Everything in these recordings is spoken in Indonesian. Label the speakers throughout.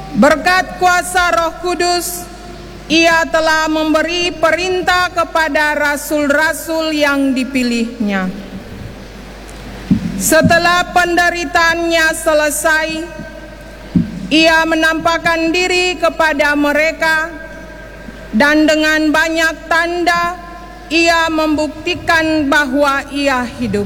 Speaker 1: Berkat kuasa Roh Kudus, Ia telah memberi perintah kepada rasul-rasul yang dipilihnya. Setelah penderitaannya selesai, Ia menampakkan diri kepada mereka, dan dengan banyak tanda Ia membuktikan bahwa Ia hidup.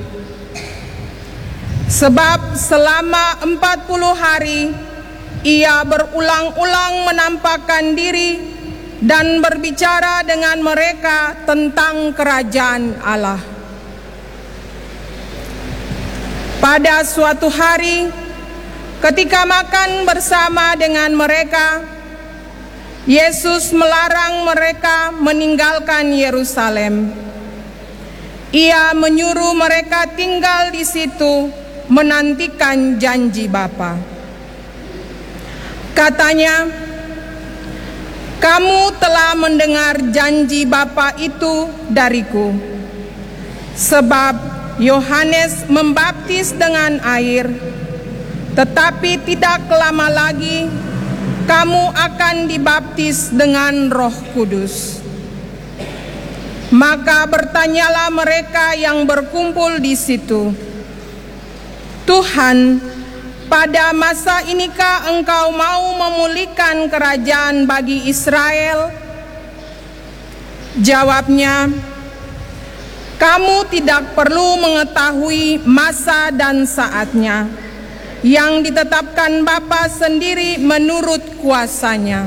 Speaker 1: Sebab selama 40 hari Ia berulang-ulang menampakkan diri dan berbicara dengan mereka tentang kerajaan Allah. Pada suatu hari, ketika makan bersama dengan mereka, Yesus melarang mereka meninggalkan Yerusalem. Ia menyuruh mereka tinggal di situ menantikan janji Bapa. Katanya, "Kamu telah mendengar janji Bapa itu dariku, sebab Yohanes membaptis dengan air, tetapi tidak lama lagi kamu akan dibaptis dengan Roh Kudus." Maka bertanyalah mereka yang berkumpul di situ, "Tuhan, pada masa inikah Engkau mau memulihkan kerajaan bagi Israel?" Jawabnya, "Kamu tidak perlu mengetahui masa dan saatnya yang ditetapkan Bapa sendiri menurut kuasanya.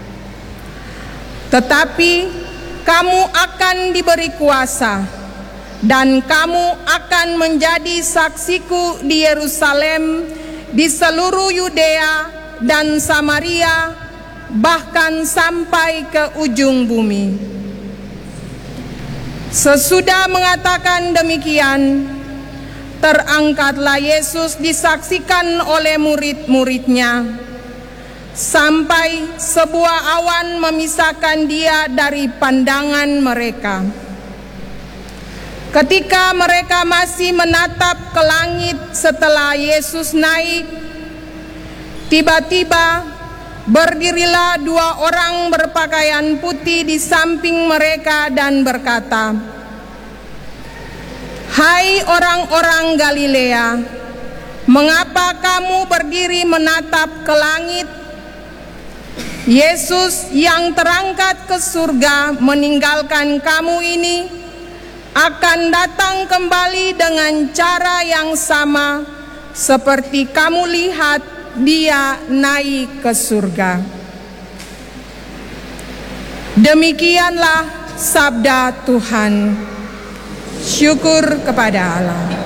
Speaker 1: Tetapi kamu akan diberi kuasa, dan kamu akan menjadi saksiku di Yerusalem, di seluruh Yudea dan Samaria, bahkan sampai ke ujung bumi." Sesudah mengatakan demikian, terangkatlah Yesus disaksikan oleh murid-muridnya, sampai sebuah awan memisahkan Dia dari pandangan mereka. Ketika mereka masih menatap ke langit setelah Yesus naik, tiba-tiba berdirilah dua orang berpakaian putih di samping mereka dan berkata, "Hai orang-orang Galilea, mengapa kamu berdiri menatap ke langit? Yesus yang terangkat ke surga meninggalkan kamu ini akan datang kembali dengan cara yang sama seperti kamu lihat Dia naik ke surga." Demikianlah sabda Tuhan. Syukur kepada Allah.